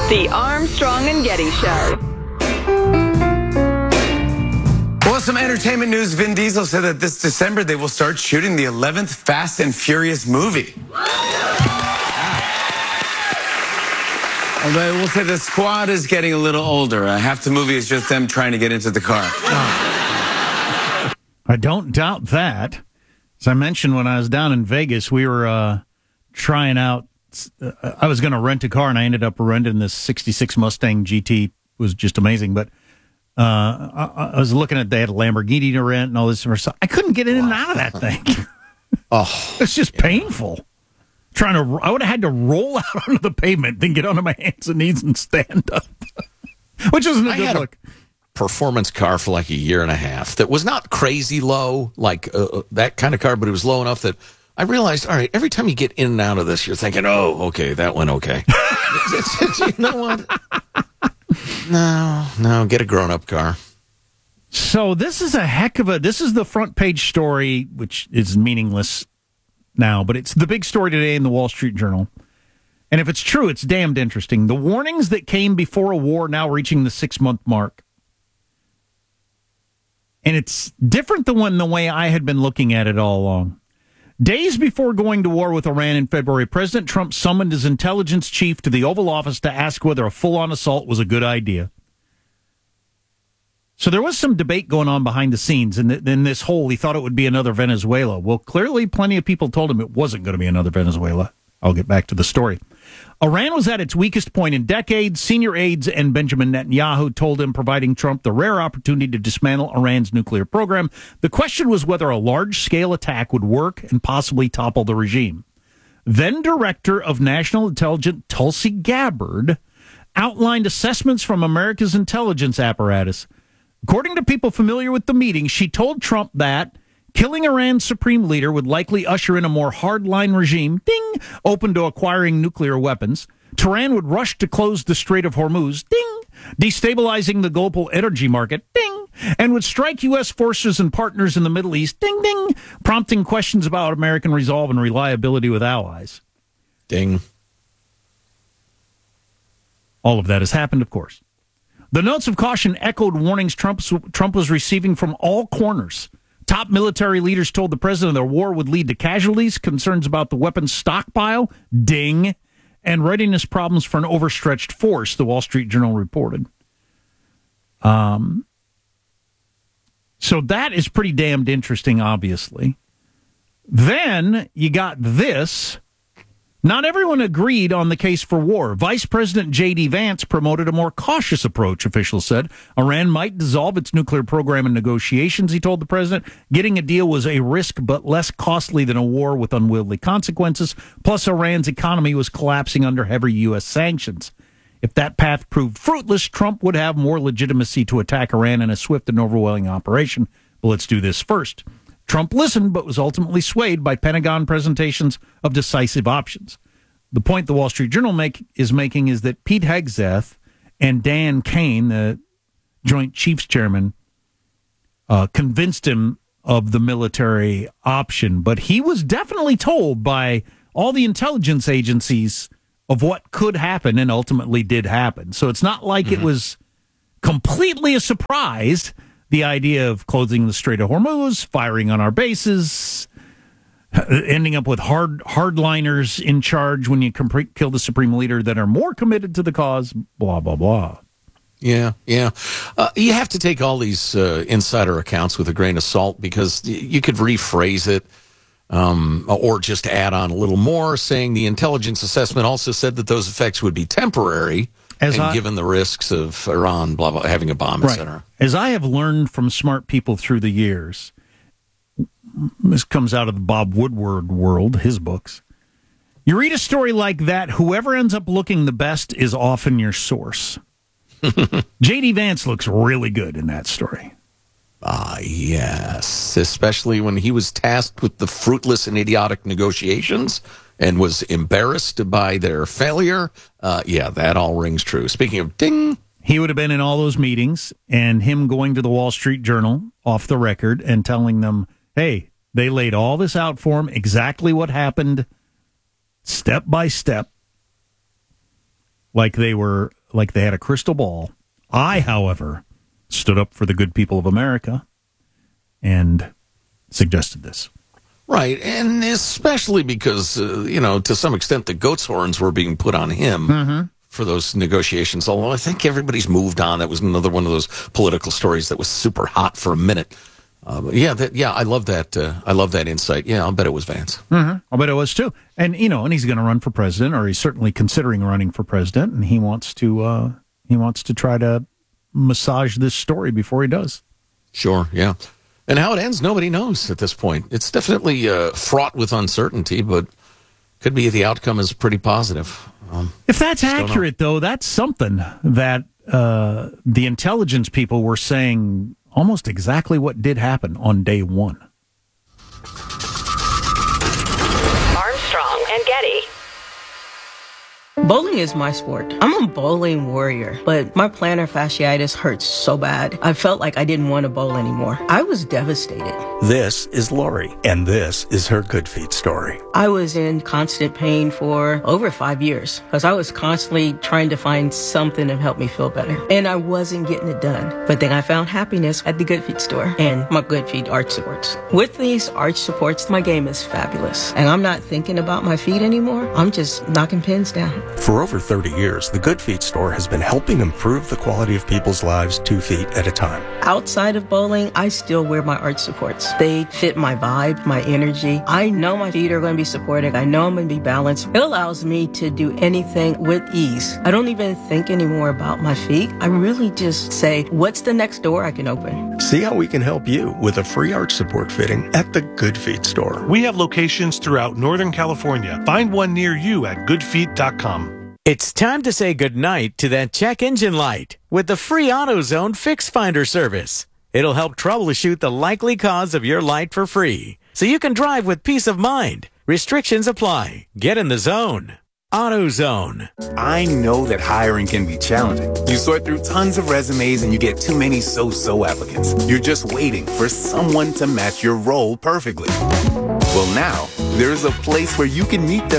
The Armstrong and Getty Show. Well, some entertainment news. Vin Diesel said that this December they will start shooting the 11th Fast and Furious movie. Although we'll say the squad is getting a little older. Half the movie is just them trying to get into the car. I don't doubt that. As I mentioned, when I was down in Vegas, we were trying out. I was going to rent a car, and I ended up renting this 66 Mustang GT. It was just amazing. But I was looking at, they had a Lamborghini to rent and all this. I couldn't get in and out of that thing. It's just painful. I would have had to roll out onto the pavement, then get onto my hands and knees and stand up, which isn't a good look. Performance car for like a year and a half that was not crazy low, like that kind of car, but it was low enough that I realized, all right, every time you get in and out of this, you're thinking, oh, okay, that went okay. You know what? No, get a grown-up car. So this is this is the front page story, which is meaningless now, but it's the big story today in the Wall Street Journal. And if it's true, it's damned interesting. The warnings that came before a war now reaching the 6-month mark. And it's different than the way I had been looking at it all along. Days before going to war with Iran in February, President Trump summoned his intelligence chief to the Oval Office to ask whether a full-on assault was a good idea. So there was some debate going on behind the scenes, and in this whole, he thought it would be another Venezuela. Well, clearly plenty of people told him it wasn't going to be another Venezuela. I'll get back to the story. Iran was at its weakest point in decades. Senior aides and Benjamin Netanyahu told him, providing Trump the rare opportunity to dismantle Iran's nuclear program. The question was whether a large-scale attack would work and possibly topple the regime. Then Director of National Intelligence Tulsi Gabbard outlined assessments from America's intelligence apparatus. According to people familiar with the meeting, she told Trump that killing Iran's supreme leader would likely usher in a more hardline regime, open to acquiring nuclear weapons. Tehran would rush to close the Strait of Hormuz, destabilizing the global energy market, and would strike U.S. forces and partners in the Middle East, prompting questions about American resolve and reliability with allies. All of that has happened, of course. The notes of caution echoed warnings Trump was receiving from all corners. Top military leaders told the president their war would lead to casualties, concerns about the weapons stockpile, and readiness problems for an overstretched force, the Wall Street Journal reported. So that is pretty damned interesting, obviously. Then you got this. Not everyone agreed on the case for war. Vice President J.D. Vance promoted a more cautious approach, officials said. Iran might dissolve its nuclear program in negotiations, he told the president. Getting a deal was a risk, but less costly than a war with unwieldy consequences. Plus, Iran's economy was collapsing under heavy U.S. sanctions. If that path proved fruitless, Trump would have more legitimacy to attack Iran in a swift and overwhelming operation. But let's do this first. Trump listened, but was ultimately swayed by Pentagon presentations of decisive options. The point the Wall Street Journal is making is that Pete Hegseth and Dan Kane, the Joint Chiefs Chairman, convinced him of the military option. But he was definitely told by all the intelligence agencies of what could happen and ultimately did happen. So it's not like it was completely a surprise. The idea of closing the Strait of Hormuz, firing on our bases, ending up with hardliners in charge when you kill the supreme leader that are more committed to the cause, blah, blah, blah. Yeah. You have to take all these insider accounts with a grain of salt because you could rephrase it or just add on a little more, saying the intelligence assessment also said that those effects would be temporary. Given the risks of Iran, blah, blah, having a bomb, right. etc. As I have learned from smart people through the years, this comes out of the Bob Woodward world, his books. You read a story like that, whoever ends up looking the best is often your source. J.D. Vance looks really good in that story. Yes, especially when he was tasked with the fruitless and idiotic negotiations and was embarrassed by their failure. That all rings true. Speaking of ding. He would have been in all those meetings, and him going to the Wall Street Journal off the record and telling them, hey, they laid all this out for him, exactly what happened, step by step, like they were like they had a crystal ball. I, however, stood up for the good people of America and suggested this. Right, and especially because, to some extent, the goat's horns were being put on him for those negotiations, although I think everybody's moved on. That was another one of those political stories that was super hot for a minute. I love that. I love that insight. Yeah, I'll bet it was Vance. I'll bet it was, too. And, and he's going to run for president, or he's certainly considering running for president, and he wants to try to massage this story before he does. Sure, yeah. And how it ends, nobody knows at this point. It's definitely fraught with uncertainty, but could be the outcome is pretty positive. If that's accurate, though, that's something that the intelligence people were saying almost exactly what did happen on day one. Armstrong and Getty. Bowling is my sport. I'm a bowling warrior, but my plantar fasciitis hurts so bad. I felt like I didn't want to bowl anymore. I was devastated. This is Lori, and this is her Good Feet story. I was in constant pain for over 5 years because I was constantly trying to find something to help me feel better, and I wasn't getting it done. But then I found happiness at the Good Feet store and my Good Feet arch supports. With these arch supports, my game is fabulous, and I'm not thinking about my feet anymore. I'm just knocking pins down. For over 30 years, the Good Feet store has been helping improve the quality of people's lives 2 feet at a time. Outside of bowling, I still wear my arch supports. They fit my vibe, my energy. I know my feet are going to be supported. I know I'm going to be balanced. It allows me to do anything with ease. I don't even think anymore about my feet. I really just say, what's the next door I can open? See how we can help you with a free arch support fitting at the Good Feet store. We have locations throughout Northern California. Find one near you at goodfeet.com. It's time to say goodnight to that check engine light with the free AutoZone Fix Finder service. It'll help troubleshoot the likely cause of your light for free, so you can drive with peace of mind. Restrictions apply. Get in the zone. AutoZone. I know that hiring can be challenging. You sort through tons of resumes and you get too many so-so applicants. You're just waiting for someone to match your role perfectly. Well, now, there's a place where you can meet them